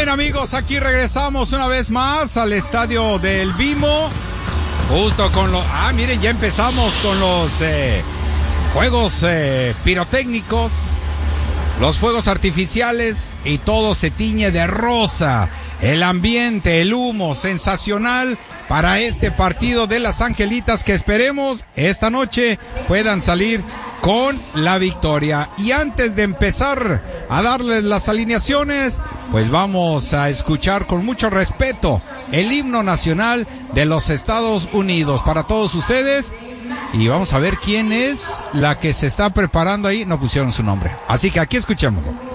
Bien, amigos, aquí regresamos una vez más al estadio del Bimbo. Justo con los... miren, ya empezamos con los juegos pirotécnicos, los fuegos artificiales, y todo se tiñe de rosa. El ambiente, el humo, sensacional para este partido de las Angelitas, que esperemos esta noche puedan salir con la victoria. Y antes de empezar a darles las alineaciones, pues vamos a escuchar con mucho respeto el himno nacional de los Estados Unidos para todos ustedes. Y vamos a ver quién es la que se está preparando ahí. No pusieron su nombre, así que aquí escuchémoslo.